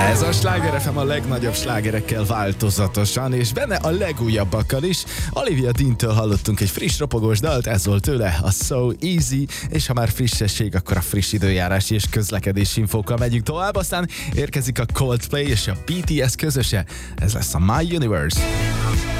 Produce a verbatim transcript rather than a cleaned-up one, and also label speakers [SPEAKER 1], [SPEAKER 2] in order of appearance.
[SPEAKER 1] Ez a Sláger ef em a legnagyobb slágerekkel változatosan, és benne a legújabbakkal is. Olivia Dean-től hallottunk egy friss ropogós dalt, ez volt tőle a So Easy, és ha már frissesség, akkor a friss időjárási és közlekedési infókkal megyünk tovább, aztán érkezik a Coldplay és a bé té es közöse, ez lesz a My Universe.